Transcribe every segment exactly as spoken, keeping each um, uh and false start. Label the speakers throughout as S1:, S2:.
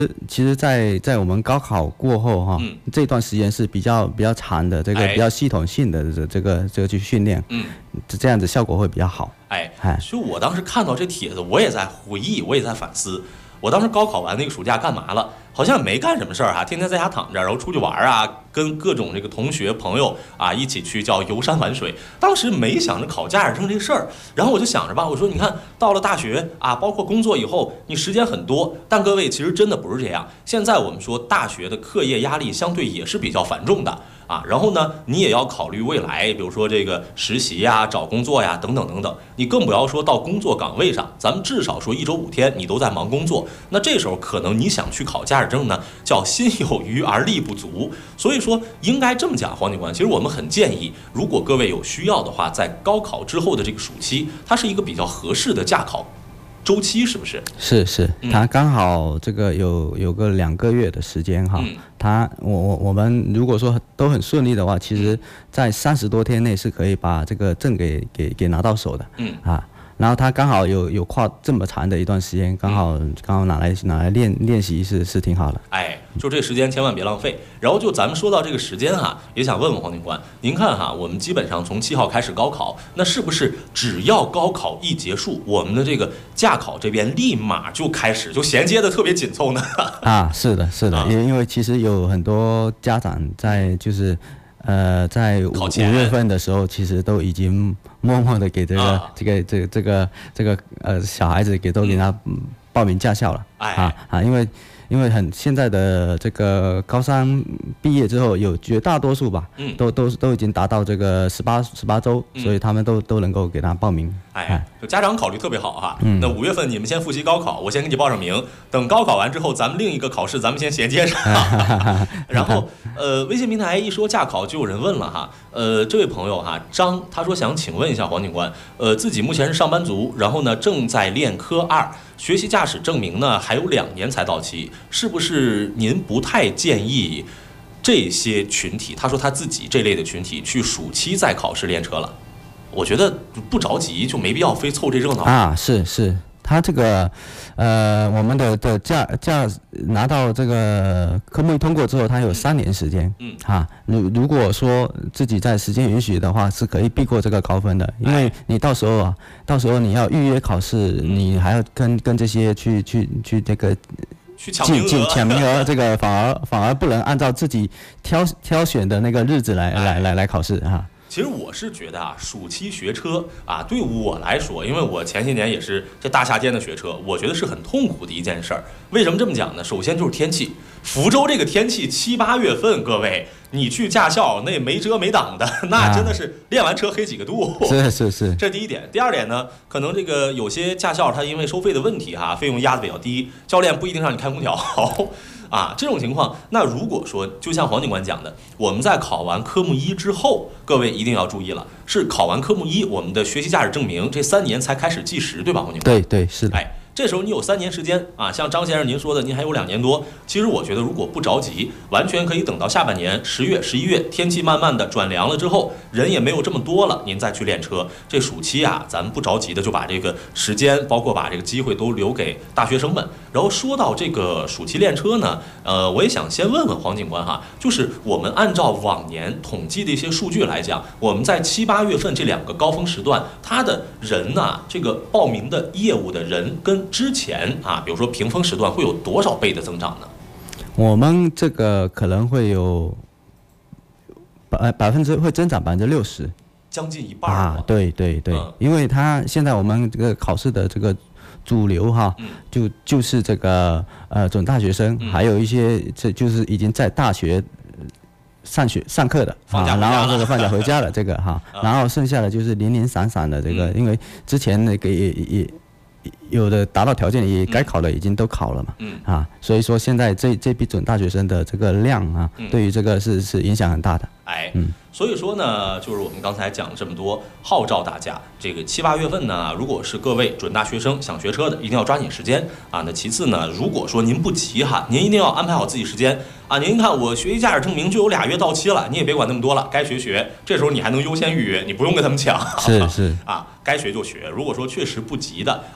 S1: 其实在，在我们高考过后哈，
S2: 嗯、
S1: 这段时间是比较比较长的，这个比较系统性的这这个这个去训练，
S2: 嗯，
S1: 这样子效果会比较好。
S2: 哎，所以我当时看到这帖子，我也在回忆，我也在反思，我当时高考完那个暑假干嘛了？好像没干什么事儿哈，天天在家躺着，然后出去玩啊，跟各种这个同学朋友啊一起去叫游山玩水。当时没想着考驾驶证这事儿，然后我就想着吧，我说你看到了大学啊，包括工作以后，你时间很多，但各位其实真的不是这样。现在我们说大学的课业压力相对也是比较繁重的啊，然后呢，你也要考虑未来，比如说这个实习呀、找工作呀等等等等。你更不要说到工作岗位上，咱们至少说一周五天你都在忙工作，那这时候可能你想去考驾驶证呢，叫心有余而力不足。所以说应该这么讲，黄警官，其实我们很建议，如果各位有需要的话，在高考之后的这个暑期，它是一个比较合适的驾考周期，是不是？
S1: 是是，他刚好这个有有个两个月的时间哈，
S2: 嗯、
S1: 他我我我们如果说都很顺利的话，其实在三十多天内是可以把这个证给给给拿到手的，
S2: 嗯
S1: 啊。然后他刚好有有跨这么长的一段时间，刚好刚好拿来拿来练练习是是挺好的。
S2: 哎，就这时间千万别浪费。然后就咱们说到这个时间哈，也想问问黄警官，您看哈，我们基本上从七号开始高考，那是不是只要高考一结束，我们的这个驾考这边立马就开始就衔接的特别紧凑呢？啊，
S1: 是的，是的，因、啊、因为其实有很多家长在就是。呃，在五月份的时候，其实都已经默默的给这个、啊、这个这个这个这个呃小孩子给都给他报名驾校了，
S2: 哎、
S1: 啊啊，因为因为很现在的这个高三毕业之后，有绝大多数吧，
S2: 嗯，
S1: 都都都已经达到这个十八十八周，嗯、所以他们都都能够给他报名。
S2: 哎，就家长考虑特别好哈。
S1: 嗯，
S2: 那五月份你们先复习高考，我先给你报上名。等高考完之后，咱们另一个考试咱们先衔接上。然后，呃，微信平台一说驾考，就有人问了哈。呃，这位朋友哈，张他说想请问一下黄警官，呃，自己目前是上班族，然后呢正在练科二，学习驾驶证明呢还有两年才到期，是不是您不太建议这些群体？他说他自己这类的群体去暑期再考试练车了。我觉得不着急，就没必要非凑这热闹
S1: 啊！是是，他这个，呃，我们的的驾驾拿到这个科目一通过之后，他有三年时间，
S2: 嗯，
S1: 啊，如如果说自己在时间允许的话，是可以避过这个高分的，因为你到时候啊，到时候你要预约考试，你还要跟跟这些去去去这个。
S2: 去抢名额，
S1: 抢名额，这个反而反而不能按照自己挑挑选的那个日子来来来来考试哈。
S2: 其实我是觉得啊，暑期学车啊，对我来说，因为我前些年也是这大夏天的学车，我觉得是很痛苦的一件事儿。为什么这么讲呢？首先就是天气，福州这个天气七八月份，各位你去驾校那没遮没挡的，那真的是练完车黑几个度。
S1: 是是是，
S2: 这第一点。第二点呢，可能这个有些驾校它因为收费的问题哈，费用压得比较低，教练不一定让你开空调。啊，这种情况，那如果说就像黄警官讲的，我们在考完科目一之后，各位一定要注意了，是考完科目一，我们的学习驾驶证明这三年才开始计时，对吧，黄警官？
S1: 对对是的。
S2: 哎，这时候你有三年时间啊，像张先生您说的，您还有两年多。其实我觉得如果不着急，完全可以等到下半年十月、十一月，天气慢慢的转凉了之后，人也没有这么多了，您再去练车。这暑期啊，咱们不着急的就把这个时间，包括把这个机会都留给大学生们。然后说到这个暑期练车呢，呃，我也想先问问黄警官哈，就是我们按照往年统计的一些数据来讲，我们在七八月份这两个高峰时段，他的人呐、啊，这个报名的业务的人跟之前啊，比如说平峰时段会有多少倍的增长呢？
S1: 我们这个可能会有百百分之会增长百分之六十，
S2: 将近一半
S1: 啊！对对对，嗯、因为他现在我们这个考试的这个主流哈，
S2: 嗯、
S1: 就就是这个呃准大学生，嗯、还有一些这就是已经在大学上学上课的，
S2: 放假
S1: 啊、然后这个放假回家了这个哈，然后剩下的就是零零散散的这个，嗯、因为之前那个也也。有的达到条件也该考的已经都考了嘛，
S2: 嗯
S1: 啊，所以说现在这这批准大学生的这个量啊，
S2: 嗯、
S1: 对于这个是是影响很大的。
S2: 哎，
S1: 嗯，
S2: 所以说呢，就是我们刚才讲了这么多，号召大家，这个七八月份呢，如果是各位准大学生想学车的，一定要抓紧时间啊。那其次呢，如果说您不急哈，您一定要安排好自己时间啊。您看我学习驾驶证明就有俩月到期了，你也别管那么多了，该学学，这时候你还能优先预约，你不用跟他们抢。
S1: 是是
S2: 啊，该学就学。如果说确实不急的啊，然后呢。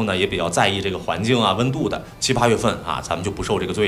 S2: 呢也比较在意这个环境啊温度的，七八月份啊咱们就不受这个罪。